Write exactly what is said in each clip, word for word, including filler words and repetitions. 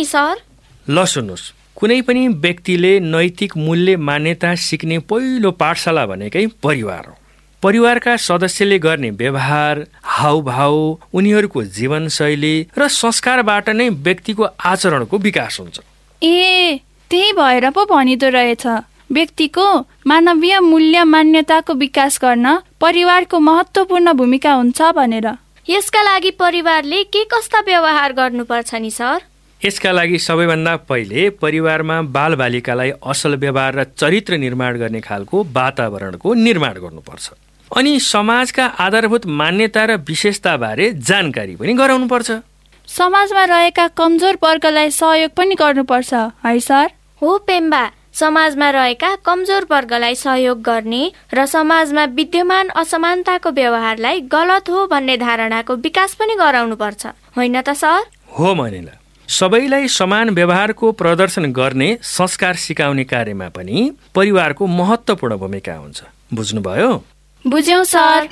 नि सर? ल सुन्नुहोस्, कुनै पनि व्यक्तिले नैतिक मूल्य मान्यता सिक्ने पहिलो पाठशाला भनेकै परिवार हो। परिवारका सदस्यले गर्ने व्यवहार, हाउभाउ, उनीहरूको जीवनशैली र संस्कारबाट नै व्यक्तिको आचरणको विकास हुन्छ। ए त्यही भएर पो भनिदो रहेछ, व्यक्तिको मानवीय मूल्य मान्यताको विकास गर्न परिवारको महत्त्वपूर्ण भूमिका हुन्छ भनेर। यसका लागि परिवारले के कस्ता व्यवहार गर्नुपर्छ नि सर? यसका लागि सबैभन्दा पहिले परिवारमा बालबालिकालाई असल व्यवहार र चरित्र निर्माण गर्ने खालको वातावरणको निर्माण गर्नुपर्छ। अनि समाजका आधारभूत मान्यता र विशेषताबारे जानकारी पनि गराउनुपर्छ। समाजमा रहेका कमजोर वर्गलाई सहयोग पनि गर्नुपर्छ है सर? हो पेम्बा, समाजमा रहेका कमजोर वर्गलाई सहयोग गर्ने र समाजमा विद्यमान असमानताको व्यवहारलाई गलत हो भन्ने धारणाको विकास पनि गराउनुपर्छ, होइन त सर? हो मनिला, सबैलाई समान व्यवहारको प्रदर्शन गर्ने संस्कार सिकाउने कार्यमा पनि परिवारको महत्त्वपूर्ण भूमिका हुन्छ। बुझ्नुभयो? बुझ्यौं सर।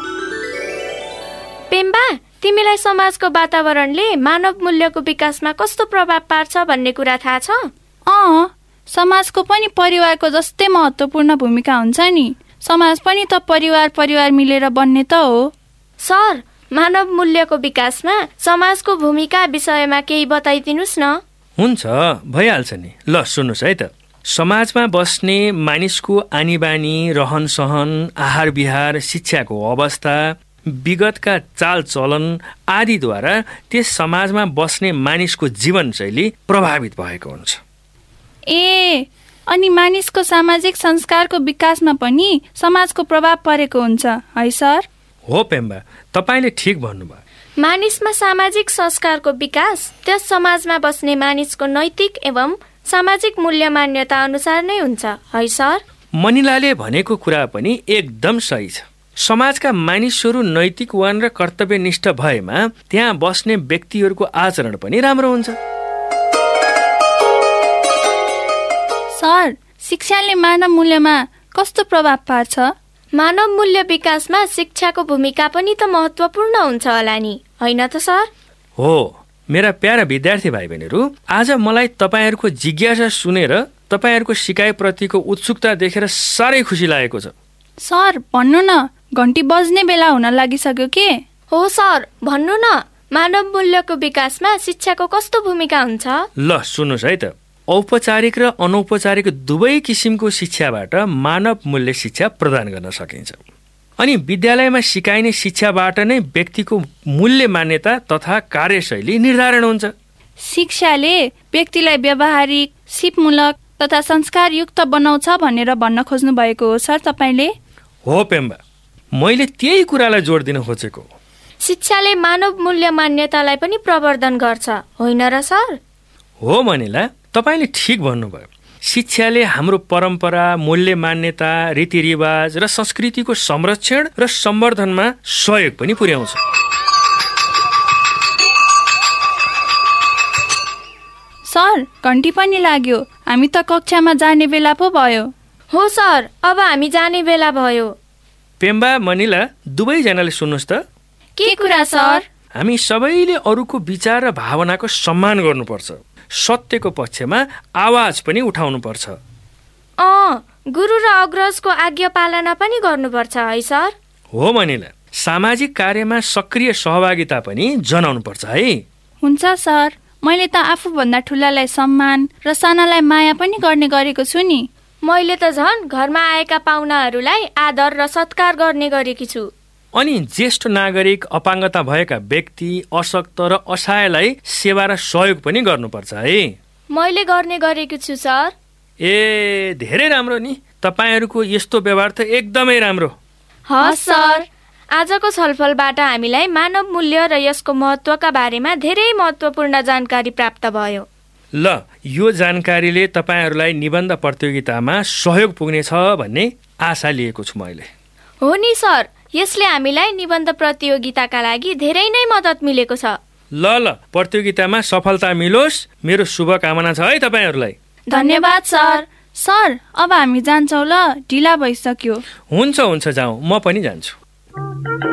पेम्बा, तिमीलाई समाजको वातावरणले मानव मूल्यको विकासमा कस्तो प्रभाव पार्छ भन्ने कुरा थाहा छ? अँ, समाजको पनि परिवारको जस्तै महत्त्वपूर्ण भूमिका हुन्छ नि। समाज पनि त परिवार परिवार मिलेर बन्ने त हो। सर, मानव मूल्यको विकासमा समाजको भूमिका विषयमा केही बताइदिनुस् न। हुन्छ, भइहाल्छ नि। ल सुन्नुहोस् है त, समाजमा बस्ने मानिसको आनीबानी, रहन सहन, आहार विहार, शिक्षाको अवस्था, विगतका चालचलन आदिद्वारा त्यस समाजमा बस्ने मानिसको जीवनशैली प्रभावित भएको हुन्छ। ए अनि मानिसको सामाजिक संस्कारको विकासमा पनि समाजको प्रभाव परेको हुन्छ है सर? हो पेम्बा, तपाईँले ठिक भन्नुभयो। मानिसमा सामाजिक संस्कारको विकास त्यस समाजमा बस्ने मानिसको नैतिक एवं सामाजिक मूल्य मान्यता अनुसार नै हुन्छ है सर? मनिलाले भनेको कुरा पनि एकदम सही छ। समाजका मानिसहरू नैतिकवान र कर्तव्यनिष्ठ भएमा त्यहाँ बस्ने व्यक्तिहरूको आचरण पनि राम्रो हुन्छ। सर, शिक्षाले मानव मूल्यमा कस्तो प्रभाव पार्छ? मानव मूल्य विकासमा शिक्षाको भूमिका पनि त महत्त्वपूर्ण हुन्छ होला नि, होइन त सर? हो मेरा प्यारा विद्यार्थी भाइ बहिनीहरू, आज मलाई तपाईँहरूको जिज्ञासा सुनेर तपाईँहरूको सिकाइप्रतिको उत्सुकता देखेर साह्रै खुसी लागेको छ। सर भन्नु न, घन्टी बज्ने बेला हुन लागिसक्यो के? हो सर, भन्नु न, मानव मूल्यको विकासमा शिक्षाको कस्तो भूमिका हुन्छ? ल सुन्नुहोस् है त, औपचारिक र अनौपचारिक दुवै किसिमको शिक्षाबाट मानव मूल्य शिक्षा प्रदान गर्न सकिन्छ। अनि विद्यालयमा सिकाइने शिक्षाबाट नै व्यक्तिको मूल्य मान्यता तथा कार्यशैली निर्धारण हुन्छ। शिक्षाले व्यक्तिलाई व्यावहारिक, सिपमूलक तथा संस्कारयुक्त बनाउँछ भनेर भन्न खोज्नु भएको हो सर तपाईँले? हो पेम्बा, मैले त्यही कुरालाई जोड दिन खोजेको। शिक्षाले मानव मूल्य मान्यतालाई पनि प्रवर्धन गर्छ, होइन र सर? हो मनिला, तपाईँले ठिक भन्नुभयो। शिक्षाले हाम्रो परम्परा, मूल्य मान्यता, रीतिरिवाज र संस्कृतिको संरक्षण र सम्वर्धनमा सहयोग पनि पुर्याउँछ। सर, घन्टी पनि लाग्यो, हामी त कक्षामा जाने बेला पो भयो। हो सर, अब हामी जाने बेला भयो। पेम्बा, मनिला, दुवैजनाले सुन्नुहोस् त। के कुरा सर? हामी सबैले अरूको विचार र भावनाको सम्मान गर्नुपर्छ। सत्यको पक्षमा आवाज पनि उठाउनुपर्छ। अँ, गुरु र अग्रजको आज्ञा पालना पनि गर्नुपर्छ है सर? हो मनिला, सामाजिक कार्यमा सक्रिय सहभागिता पनि जनाउनुपर्छ है। हुन्छ सर, मैले त आफूभन्दा ठुलालाई सम्मान र सानालाई माया पनि गर्ने गरेको छु नि। मैले त झन् घरमा आएका पाहुनाहरूलाई आदर र सत्कार गर्ने गरेकी छु। अनि ज्येष्ठ नागरिक, अपाङ्गता भएका व्यक्ति, अशक्त र असहायलाई सेवा र सहयोग पनि गर्नुपर्छ है। मैले गर्ने गरेकी छु सर। ए धेरै राम्रो नि, तपाईँहरूको यस्तो व्यवहार त एकदमै राम्रो। हस् सर, आजको छलफलबाट हामीलाई मानव मूल्य र यसको महत्त्वका बारेमा धेरै महत्त्वपूर्ण जानकारी प्राप्त भयो। ल, यो जानकारीले तपाईँहरूलाई निबन्ध प्रतियोगितामा सहयोग पुग्नेछ भन्ने आशा लिएको छु मैले। हो नि सर, यसले हामीलाई निबन्ध प्रतियोगिताका लागि धेरै नै मद्दत मिलेको छ। ल ल, प्रतियोगितामा सफलता मिलोस्, मेरो शुभकामना छ है तपाईँहरूलाई। धन्यवाद सर। सर, अब हामी जान्छौँ ल, ढिला भइसक्यो। हुन्छ हुन्छ, जाउँ, म पनि जान्छु।